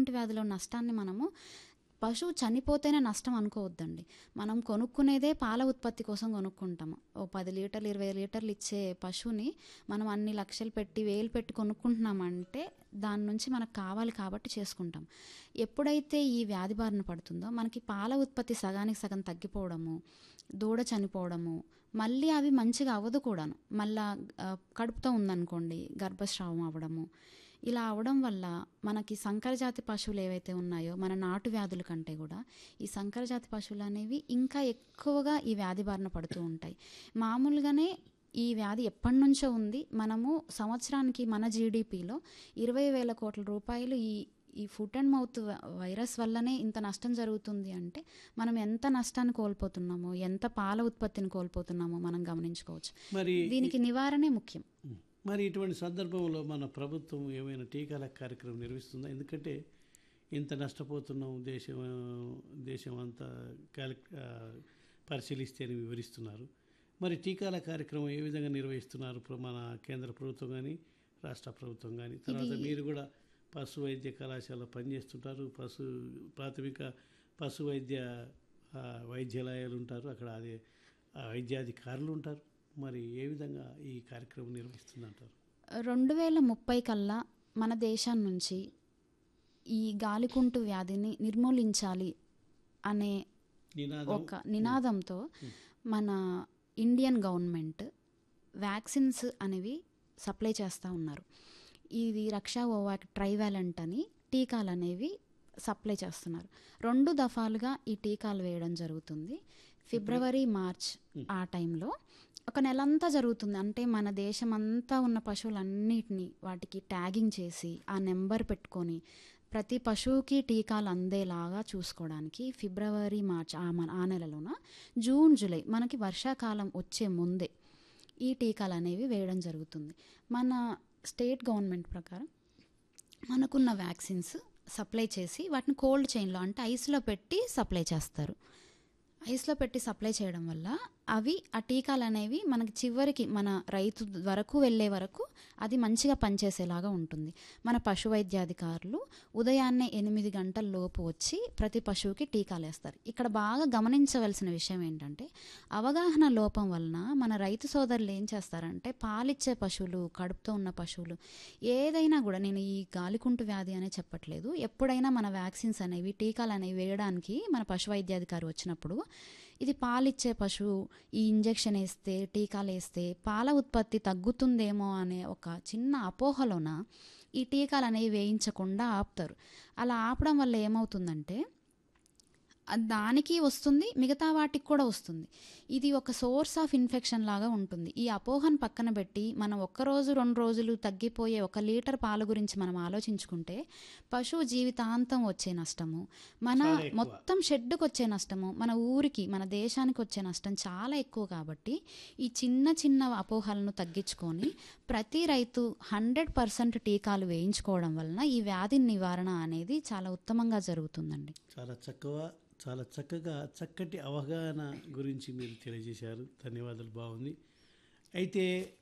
గాలికుంటు వ్యాధిలో నష్టాన్ని మనము పశువు చనిపోతేనే నష్టం అనుకోవద్దండి. మనం కొనుక్కునేదే పాల ఉత్పత్తి కోసం కొనుక్కుంటాము. ఓ 10 లీటర్లు 20 లీటర్లు ఇచ్చే పశువుని మనం అన్ని లక్షలు పెట్టి వేలు పెట్టి కొనుక్కుంటున్నామంటే దాని నుంచి మనకు కావాలి కాబట్టి చేసుకుంటాం. ఎప్పుడైతే ఈ వ్యాధి బారిన పడుతుందో మనకి పాల ఉత్పత్తి సగానికి సగం తగ్గిపోవడము, దూడ చనిపోవడము, మళ్ళీ అవి మంచిగా అవ్వదు కూడాను. మళ్ళా కడుపుతో ఉందనుకోండి గర్భస్రావం అవ్వడము, ఇలా అవడం వల్ల మనకి సంకరజాతి పశువులు ఏవైతే ఉన్నాయో మన నాటు వ్యాధుల కంటే కూడా ఈ సంకరజాతి పశువులు అనేవి ఇంకా ఎక్కువగా ఈ వ్యాధి బారిన పడుతూ ఉంటాయి. మామూలుగానే ఈ వ్యాధి ఎప్పటి నుంచో ఉంది. మనము సంవత్సరానికి మన జీడిపిలో 20,000 కోట్ల రూపాయలు ఈ ఫుట్ అండ్ మౌత్ వైరస్ వల్లనే ఇంత నష్టం జరుగుతుంది అంటే మనం ఎంత నష్టాన్ని కోల్పోతున్నామో, ఎంత పాల ఉత్పత్తిని కోల్పోతున్నామో మనం గమనించుకోవచ్చు. మరి దీనికి నివారణే ముఖ్యం. మరి ఇటువంటి సందర్భంలో మన ప్రభుత్వం ఏమైనా టీకాల కార్యక్రమం నిర్వహిస్తుందా? ఎందుకంటే ఇంత నష్టపోతున్నాం దేశం అంతా పరిశీలిస్తే అని వివరిస్తున్నారు. మరి టీకాల కార్యక్రమం ఏ విధంగా నిర్వహిస్తున్నారు మన కేంద్ర ప్రభుత్వం కానీ రాష్ట్ర ప్రభుత్వం కానీ? తర్వాత మీరు కూడా పశు వైద్య కళాశాల పనిచేస్తుంటారు, ప్రాథమిక పశు వైద్యాలయాలు ఉంటారు, అక్కడ అదే వైద్యాధికారులు ఉంటారు. మరి ఏ విధంగా ఈ కార్యక్రమం నిర్వహిస్తుందంటారు? 2030 కల్లా మన దేశం నుంచి ఈ గాలికుంటు వ్యాధిని నిర్మూలించాలి అనే ఒక నినాదంతో మన ఇండియన్ గవర్నమెంట్ వ్యాక్సిన్స్ అనేవి సప్లై చేస్తూ ఉన్నారు. ఇది రక్షా ఓవాక్ ట్రైవాలెంట్ అని టీకాలు అనేవి సప్లై చేస్తున్నారు. 2 దఫాలుగా ఈ టీకాలు వేయడం జరుగుతుంది. ఫిబ్రవరి, మార్చ్ ఆ టైంలో ఒక నెలంతా జరుగుతుంది. అంటే మన దేశం అంతా ఉన్న పశువులన్నిటినీ వాటికి ట్యాగింగ్ చేసి ఆ నెంబర్ పెట్టుకొని ప్రతి పశువుకి టీకాలు అందేలాగా చూసుకోవడానికి ఫిబ్రవరి, మార్చ్ ఆ నెలలోన జూన్, జూలై మనకి వర్షాకాలం వచ్చే ముందే ఈ టీకాలు అనేవి వేయడం జరుగుతుంది. మన స్టేట్ గవర్నమెంట్ ప్రకారం మనకున్న వ్యాక్సిన్స్ సప్లై చేసి వాటిని కోల్డ్ చైన్లో అంటే ఐస్లో పెట్టి సప్లై చేస్తారు. ఐస్లో పెట్టి సప్లై చేయడం వల్ల అవి ఆ టీకాలు అనేవి మనకి చివరికి మన రైతు వరకు వెళ్ళే వరకు అది మంచిగా పనిచేసేలాగా ఉంటుంది. మన పశు వైద్యాధికారులు ఉదయాన్నే 8 గంటల లోపు వచ్చి ప్రతి పశువుకి టీకాలు వేస్తారు. ఇక్కడ బాగా గమనించవలసిన విషయం ఏంటంటే అవగాహన లోపం వలన మన రైతు సోదరులు ఏం చేస్తారంటే పాలిచ్చే పశువులు, కడుపుతో ఉన్న పశువులు ఏదైనా కూడా, నేను ఈ గాలికుంటు వ్యాధి అనే చెప్పట్లేదు, ఎప్పుడైనా మన వ్యాక్సిన్స్ అనేవి టీకాలు అనేవి వేయడానికి మన పశు వైద్యాధికారి వచ్చినప్పుడు ఇది పాలిచ్చే పశువు ఈ ఇంజెక్షన్ వేస్తే, టీకాలు వేస్తే పాల ఉత్పత్తి తగ్గుతుందేమో అనే ఒక చిన్న అపోహలోన ఈ టీకాలు అనేవి వేయించకుండా ఆపుతారు. అలా ఆపడం వల్ల ఏమవుతుందంటే దానికి వస్తుంది, మిగతా వాటికి కూడా వస్తుంది. ఇది ఒక సోర్స్ ఆఫ్ ఇన్ఫెక్షన్ లాగా ఉంటుంది. ఈ అపోహను పక్కన పెట్టి మనం 1 రోజు 2 రోజులు తగ్గిపోయే 1 లీటర్ పాల గురించి మనం ఆలోచించుకుంటే పశువు జీవితాంతం వచ్చే నష్టము, మన మొత్తం షెడ్డుకు వచ్చే నష్టము, మన ఊరికి మన దేశానికి వచ్చే నష్టం చాలా ఎక్కువ. కాబట్టి ఈ చిన్న చిన్న అపోహలను తగ్గించుకొని ప్రతి రైతు 100% టీకాలు వేయించుకోవడం వలన ఈ వ్యాధి నివారణ అనేది చాలా ఉత్తమంగా జరుగుతుందండి. చాలా చక్కగా చక్కటి అవగాహన గురించి మీరు తెలియజేశారు. ధన్యవాదాలు. బాగుంది. అయితే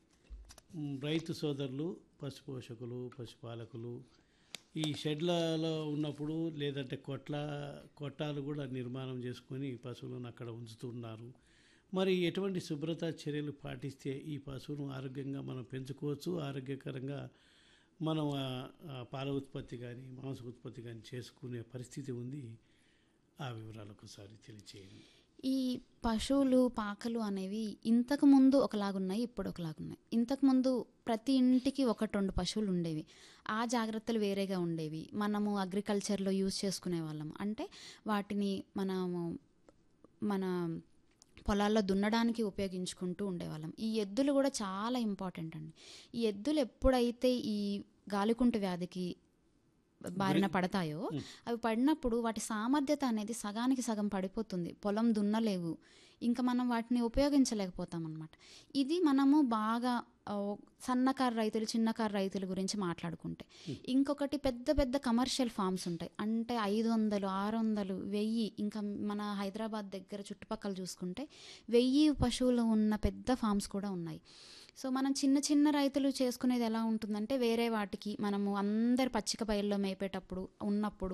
రైతు సోదరులు, పశుపోషకులు, పశుపాలకులు ఈ షెడ్లలో ఉన్నప్పుడు లేదంటే కొట్టాలు కూడా నిర్మాణం చేసుకొని పశువులను అక్కడ ఉంచుతున్నారు. మరి ఎటువంటి శుభ్రత చర్యలు పాటిస్తే ఈ పశువును ఆరోగ్యంగా మనం పెంచుకోవచ్చు, ఆరోగ్యకరంగా మనం పాల ఉత్పత్తి కానీ మాంస ఉత్పత్తి కానీ చేసుకునే పరిస్థితి ఉంది? ఆ వివరాలు ఒకసారి తెలియచేయండి. ఈ పశువులు, పాకలు అనేవి ఇంతకుముందు ఒకలాగున్నాయి, ఇప్పుడు ఒకలాగున్నాయి. ఇంతకుముందు ప్రతి ఇంటికి 1-2 పశువులు ఉండేవి. ఆ జాగ్రత్తలు వేరేగా ఉండేవి. మనము అగ్రికల్చర్లో యూజ్ చేసుకునే వాళ్ళం. అంటే వాటిని మన పొలాల్లో దున్నడానికి ఉపయోగించుకుంటూ ఉండేవాళ్ళం. ఈ ఎద్దులు కూడా చాలా ఇంపార్టెంట్ అండి. ఈ ఎద్దులు ఎప్పుడైతే ఈ గాలికుంటు వ్యాధికి బారిన పడతాయో అవి పడినప్పుడు వాటి సామర్థ్యత అనేది సగానికి సగం పడిపోతుంది. పొలం దున్నలేవు, ఇంకా మనం వాటిని ఉపయోగించలేకపోతాం అన్నమాట. ఇది మనము బాగా సన్నకారు రైతులు, చిన్నకారు రైతుల గురించి మాట్లాడుకుంటే. ఇంకొకటి పెద్ద పెద్ద కమర్షియల్ ఫార్మ్స్ ఉంటాయి. అంటే 500, 600, 1000, ఇంకా మన హైదరాబాద్ దగ్గర చుట్టుపక్కల చూసుకుంటే 1000 పశువులు ఉన్న పెద్ద ఫార్మ్స్ కూడా ఉన్నాయి. సో మనం చిన్న చిన్న రైతులు చేసుకునేది ఎలా ఉంటుందంటే వేరే వాటికి మనము అందరు పచ్చిక బయల్లో మేపేటప్పుడు ఉన్నప్పుడు